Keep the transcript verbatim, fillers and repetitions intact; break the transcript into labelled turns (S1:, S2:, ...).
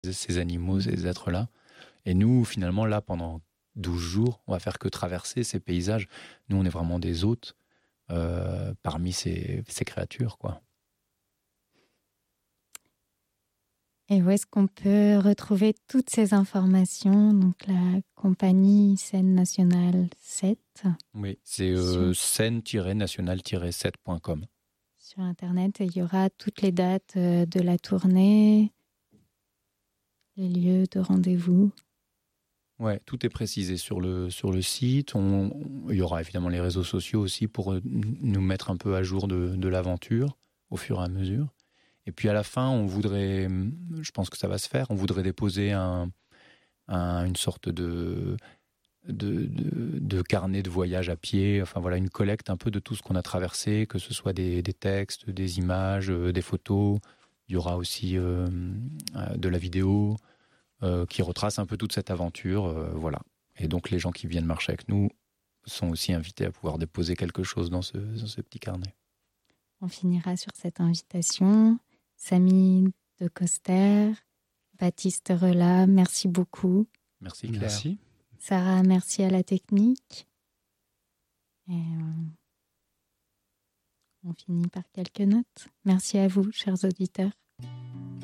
S1: ces animaux, ces êtres-là. Et nous, finalement, là, pendant douze jours, on va faire que traverser ces paysages. Nous, on est vraiment des hôtes euh, parmi ces, ces créatures, quoi.
S2: Et où est-ce qu'on peut retrouver toutes ces informations? Donc, la compagnie Scène Nationale sept.
S1: Oui, c'est euh, scène nationale tiret sept point com.
S2: Sur Internet, et il y aura toutes les dates de la tournée, les lieux de rendez-vous.
S1: Ouais, tout est précisé sur le, sur le site. On, on, il y aura évidemment les réseaux sociaux aussi pour nous mettre un peu à jour de, de l'aventure au fur et à mesure. Et puis à la fin, on voudrait, je pense que ça va se faire, on voudrait déposer un, un, une sorte de, de, de, de carnet de voyage à pied, enfin voilà, une collecte un peu de tout ce qu'on a traversé, que ce soit des, des textes, des images, euh, des photos. Il y aura aussi euh, de la vidéo euh, qui retrace un peu toute cette aventure, euh, voilà. Et donc les gens qui viennent marcher avec nous sont aussi invités à pouvoir déposer quelque chose dans ce, dans ce petit carnet.
S2: On finira sur cette invitation. Samy de Coster, Baptiste Relat, merci beaucoup.
S1: Merci Claire.
S3: Merci.
S2: Sarah, merci à la technique. Et euh, on finit par quelques notes. Merci à vous, chers auditeurs.